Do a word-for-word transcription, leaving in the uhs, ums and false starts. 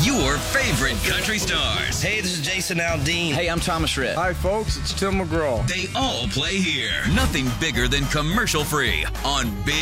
your favorite country stars. Hey, this is Jason Aldean. Hey, I'm Thomas Rhett. Hi, folks. It's Tim McGraw. They all play here. Nothing bigger than commercial free on Big